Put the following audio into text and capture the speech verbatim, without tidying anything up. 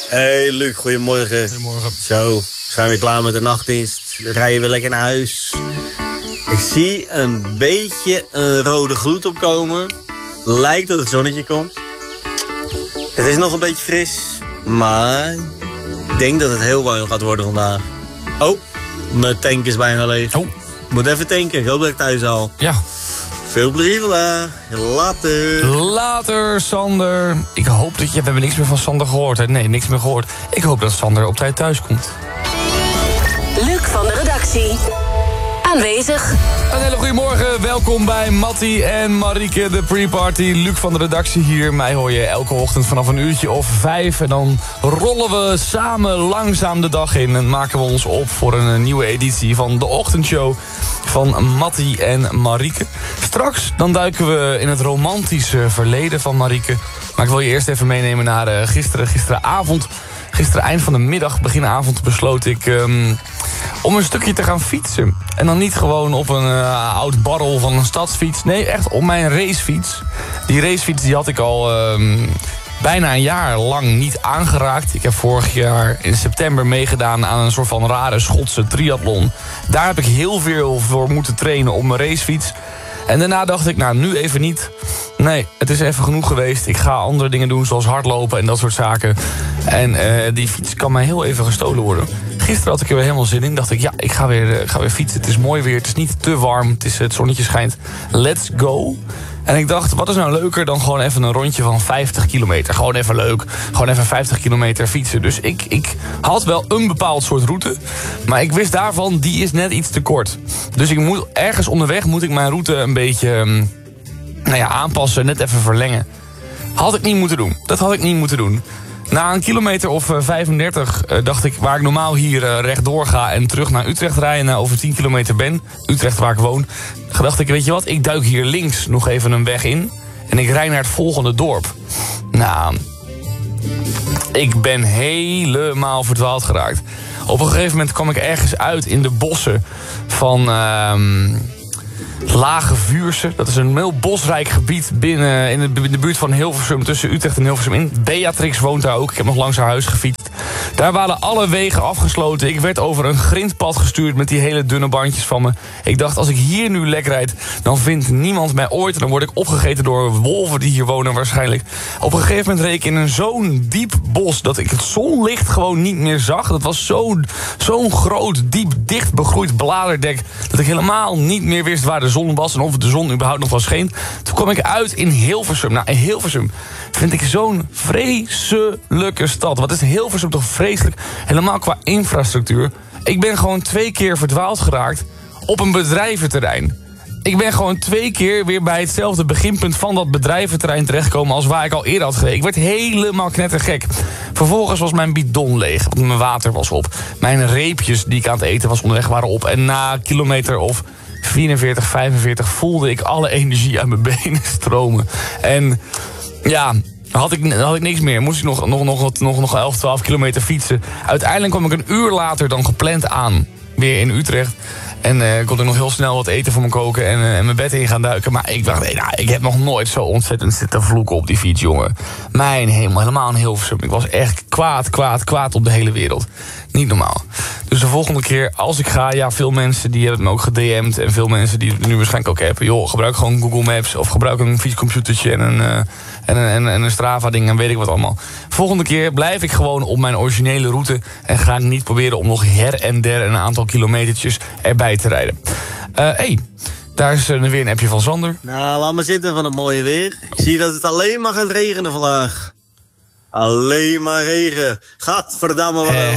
Hey Luc, goedemorgen. Goedemorgen. Zo, we zijn weer klaar met de nachtdienst. Dan rijden we lekker naar huis. Ik zie een beetje een rode gloed opkomen. Lijkt dat het zonnetje komt. Het is nog een beetje fris, maar ik denk dat het heel warm gaat worden vandaag. Oh, mijn tank is bijna leeg. Oh. Ik moet even tanken, ik hoop dat ik thuis haal. Ja. Veel plezier vandaag. Later. Later, Sander. Ik hoop dat je... We hebben niks meer van Sander gehoord. Hè? Nee, niks meer gehoord. Ik hoop dat Sander op tijd thuis komt. Luc van de redactie. Aanwezig. Een hele goede morgen. Welkom bij Mattie en Marieke, de pre-party. Luc van de redactie hier. Mij hoor je elke ochtend vanaf een uurtje of vijf. En dan rollen we samen langzaam de dag in. En maken we ons op voor een nieuwe editie van de ochtendshow van Mattie en Marieke. Straks dan duiken we in het romantische verleden van Marieke. Maar ik wil je eerst even meenemen naar uh, gisteren, gisteravond. Gisteren eind van de middag, beginavond, besloot ik um, om een stukje te gaan fietsen. En dan niet gewoon op een uh, oud barrel van een stadsfiets. Nee, echt op mijn racefiets. Die racefiets die had ik al um, bijna een jaar lang niet aangeraakt. Ik heb vorig jaar in september meegedaan aan een soort van rare Schotse triathlon. Daar heb ik heel veel voor moeten trainen op mijn racefiets. En daarna dacht ik, nou, nu even niet. Nee, het is even genoeg geweest. Ik ga andere dingen doen, zoals hardlopen en dat soort zaken. En uh, die fiets kan mij heel even gestolen worden. Gisteren had ik er weer helemaal zin in. Dacht ik, ja, ik ga weer, uh, ik ga weer fietsen. Het is mooi weer, het is niet te warm. Het, is, het zonnetje schijnt. Let's go. En ik dacht, wat is nou leuker dan gewoon even een rondje van vijftig kilometer. Gewoon even leuk. Gewoon even vijftig kilometer fietsen. Dus ik, ik had wel een bepaald soort route. Maar ik wist daarvan, die is net iets te kort. Dus ik moet ergens onderweg moet ik mijn route een beetje um, nou ja, aanpassen. Net even verlengen. Had ik niet moeten doen. Dat had ik niet moeten doen. Na een kilometer of uh, vijfendertig uh, dacht ik, waar ik normaal hier uh, rechtdoor ga en terug naar Utrecht rijden, na over tien kilometer ben, Utrecht waar ik woon, dacht ik, weet je wat, ik duik hier links nog even een weg in en ik rijd naar het volgende dorp. Nou, ik ben helemaal verdwaald geraakt. Op een gegeven moment kwam ik ergens uit in de bossen van Uh, Lage Vuurse. Dat is een heel bosrijk gebied binnen in de, in de buurt van Hilversum, tussen Utrecht en Hilversum in. Beatrix woont daar ook. Ik heb nog langs haar huis gefietst. Daar waren alle wegen afgesloten. Ik werd over een grindpad gestuurd met die hele dunne bandjes van me. Ik dacht, als ik hier nu lek rijd, dan vindt niemand mij ooit. En dan word ik opgegeten door wolven die hier wonen waarschijnlijk. Op een gegeven moment reed ik in een zo'n diep bos dat ik het zonlicht gewoon niet meer zag. Dat was zo'n zo'n groot, diep, dicht begroeid bladerdek dat ik helemaal niet meer wist waar de zon was en of de zon überhaupt nog wel scheen. Toen kwam ik uit in Hilversum. Nou, in Hilversum vind ik zo'n vreselijke stad. Wat is Hilversum toch vreselijk? Helemaal qua infrastructuur. Ik ben gewoon twee keer verdwaald geraakt op een bedrijventerrein. Ik ben gewoon twee keer weer bij hetzelfde beginpunt van dat bedrijventerrein terechtgekomen als waar ik al eerder had gereden. Ik werd helemaal knettergek. Vervolgens was mijn bidon leeg, want mijn water was op. Mijn reepjes die ik aan het eten was onderweg waren op. En na kilometer of vierenveertig, vijfenveertig voelde ik alle energie uit mijn benen stromen. En ja, had ik, had ik niks meer. Moest ik nog, nog, nog, nog, nog elf, twaalf kilometer fietsen. Uiteindelijk kwam ik een uur later dan gepland aan. Weer in Utrecht. En uh, kon ik nog heel snel wat eten voor me koken en, uh, en mijn bed in gaan duiken. Maar ik dacht, nee, nou, ik heb nog nooit zo ontzettend zitten vloeken op die fiets, jongen. Mijn hemel, helemaal in Hilversum. Ik was echt kwaad, kwaad, kwaad op de hele wereld. Niet normaal. Dus de volgende keer, als ik ga, ja, veel mensen die hebben me ook ged'd. En veel mensen die het nu waarschijnlijk ook hebben. Joh, gebruik gewoon Google Maps of gebruik een fietscomputertje en een, uh, en een, en, en een Strava-ding en weet ik wat allemaal. Volgende keer blijf ik gewoon op mijn originele route en ga ik niet proberen om nog her en der een aantal kilometertjes erbij te rijden. Hé, uh, hey, daar is uh, weer een appje van Sander. Nou, laat maar zitten van het mooie weer. Ik zie dat het alleen maar gaat regenen vandaag. Alleen maar regen. Gadverdamme. Hé,